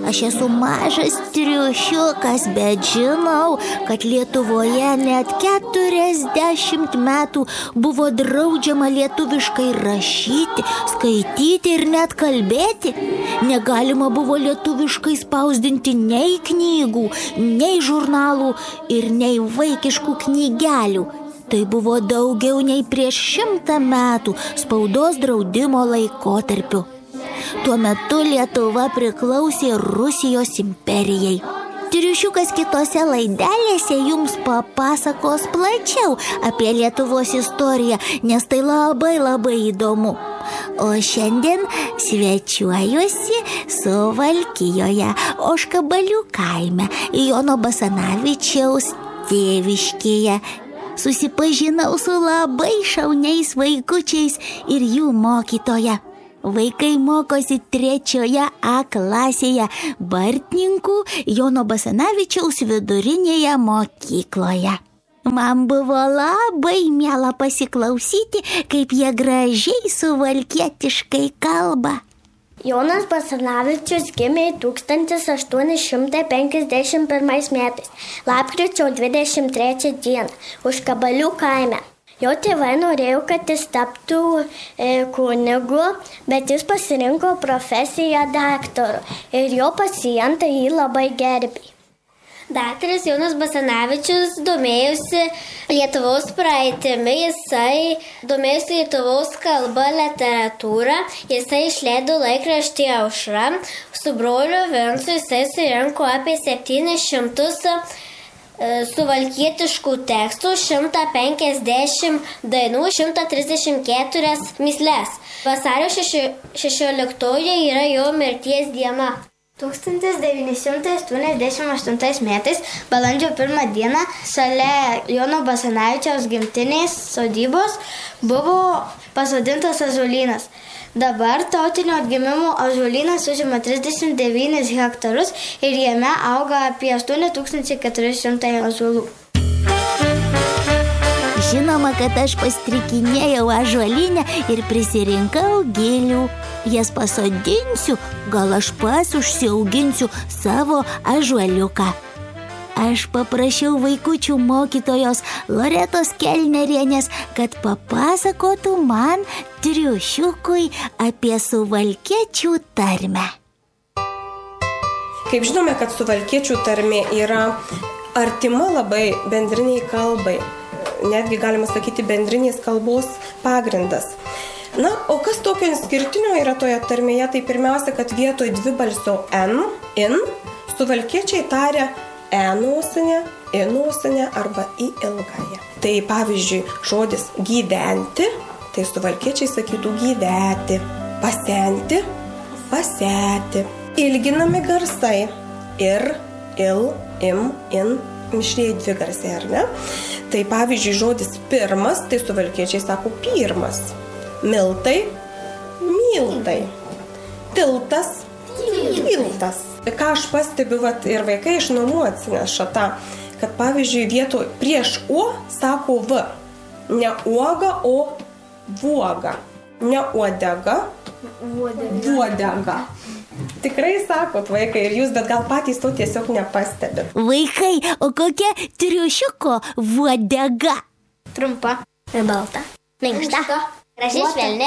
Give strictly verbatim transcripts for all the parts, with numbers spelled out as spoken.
Aš esu mažas triušiukas, bet žinau, kad Lietuvoje net keturiasdešimt metų buvo draudžiama lietuviškai rašyti, skaityti ir net kalbėti. Negalima buvo lietuviškai spausdinti nei knygų, nei žurnalų ir nei vaikiškų knygelių. Tai buvo daugiau nei prieš šimtą metų spaudos draudimo laikotarpiu. Tuo metu Lietuva priklausė Rusijos imperijai. Triušiukas kitose laidelėse jums papasakos plačiau apie Lietuvos istoriją, nes tai labai labai įdomu. O šiandien svečiuojuosi Suvalkijoje, Ožkabalių kaime, Jono Basanavičiaus tėviškėje. Susipažinau su labai šauniais vaikučiais ir jų mokytoja. Vaikai mokosi trečioje A klasėje Bartninkų Jono Basanavičiaus vidurinėje mokykloje. Man buvo labai miela pasiklausyti, kaip jie gražiai suvalkietiškai kalba. Jonas Basanavičius gimė tūkstantis aštuoni šimtai penkiasdešimt pirmais metais, lapkričio dvidešimt trečią dieną, Ožkabalių kaime. Jo tėvai norėjo, kad jis taptų e, kunigu, bet jis pasirinko profesiją daktaru ir jo pacientai jį labai gerbė. Daktaras Jonas Basanavičius domėjosi Lietuvos praeitimi, jisai domėjosi Lietuvos kalba, literatūra, jisai išleido laikraštį Aušra, su broliu Vincu jisai surinko apie septynis šimtus suvalkietiškų tekstų, šimtą penkiasdešimt dainų, šimtą trisdešimt keturias mįsles. Vasario šešioliktoji yra jo mirties diena. tūkstantis devyni šimtai aštuoniasdešimt aštuntais metais, balandžio pirmą dieną, šalia Jono Basanavičiaus gimtinės sodybos buvo pasodintas ąžuolynas. Dabar tautinio atgimimo ąžuolynas užima trisdešimt devynis hektarus ir jame auga apie aštuoni tūkstančiai keturi šimtai ąžuolų. Žinoma, kad aš pastrikinėjau ąžuolyne ir prisirinkau gėlių. Jas pasodinsiu, gal aš pats užsiauginsiu savo ąžuoliuką. Aš paprašiau vaikučių mokytojos Loretos Kelnerienės, kad papasakotų man triušiukui apie suvalkiečių tarmę. Kaip žinome, kad suvalkiečių tarmė yra artima labai bendriniai kalbai. Netgi galima sakyti bendrinės kalbos pagrindas. Na, o kas tokio išskirtinio yra toje tarmėje, tai pirmiausia, kad vietoj dvibalsio N, in, suvalkiečiai taria E nosinę, I nosinę arba I ilgąją. Tai pavyzdžiui, žodis gyventi, tai suvalkiečiai sakytų gyveti, pasenti, paseti. Ilginami garsai ir, il, im, in, mišrieji dvi garsai, ar ne? Tai pavyzdžiui, žodis pirmas, tai suvalkiečiai sako pirmas. Miltai, miltai. Tiltas, tiltas. Ką aš pastebiu, vat, ir vaikai iš namų atsineša tą, kad pavyzdžiui vietoj prieš O sako V. Ne uoga, o vuoga. Ne uodega, vuodega. Tikrai sakot, vaikai, ir jūs, bet gal patys to tiesiog nepastebit. Vaikai, o kokia triušiuko vuodega? Trumpa ir balta. Minkšta. Gražiai švelni.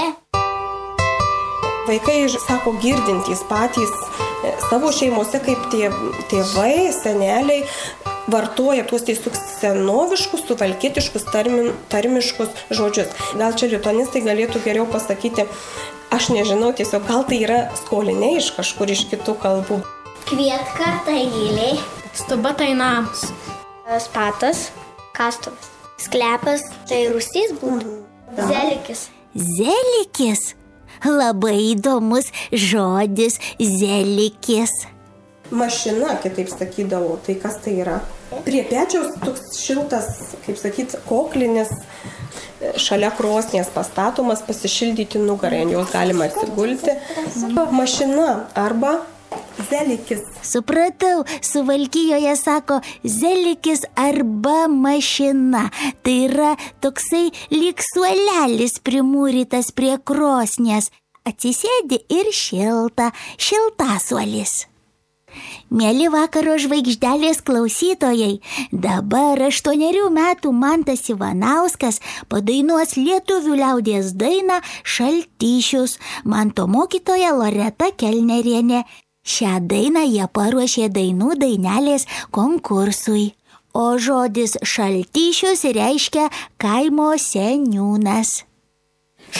Vaikai, sako, girdintys patys savo šeimose, kaip tėvai, seneliai, vartoja tuos tiesiog senoviškus, suvalkietiškus, tarmin, tarmiškus žodžius. Gal čia lituanistai galėtų geriau pasakyti, aš nežinau, tiesiog gal tai yra skoliniai iš kažkur iš kitų kalbų. Kvietka tai gėlė. Stuba tai namas. Spatas, kastuvas. Sklepas tai rūsys būtų. Zelikis. Zelikis? Labai įdomus žodis zelikis. Mašina, kitaip sakydavau, tai kas tai yra? Prie pečiaus toks šiltas, kaip sakyt, koklinis, šalia krosnies pastatomas pasišildyti nugarą, ant jos galima atsigulti. Mašina arba zelikis. Supratau, Suvalkijoje sako zelikis arba mašina. Tai yra toksai lyg suolelis primūrytas prie krosnies. Atsisėdi ir šilta, šiltasuolis. Mėly vakaro žvaigždelės klausytojai, dabar aštuonerių metų Mantas Ivanauskas padainuos lietuvių liaudies dainą Šaltyšius, Manto mokytoja Loreta Kelnerienė. Šią dainą jie paruošė dainų dainelės konkursui. O žodis Šaltyšius reiškia kaimo seniūnas.